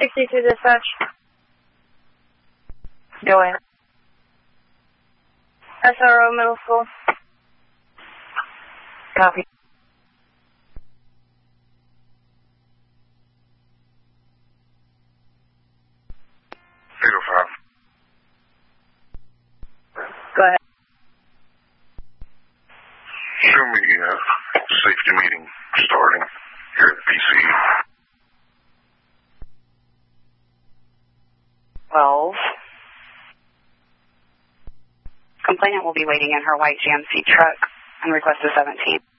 62 dispatch. Go ahead. SRO Middle School. Copy. Go ahead. Show me safety meeting starting here at PC. 12. Complainant will be waiting in her white GMC truck and request a 17.